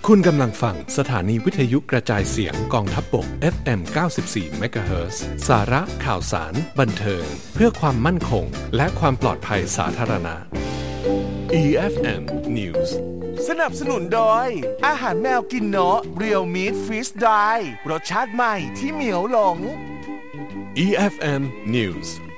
คุณกำลังฟังสถานีวิทยุกระจายเสียงกองทัพบก FM 94 MHz สาระข่าวสารบันเทิงเพื่อความมั่นคงและความปลอดภัยสาธารณะ EFM News สนับสนุนโดยอาหารแมวกินเนาะ Real Meat Freeze Dry รสชาติใหม่ที่เหมียวหลง EFM News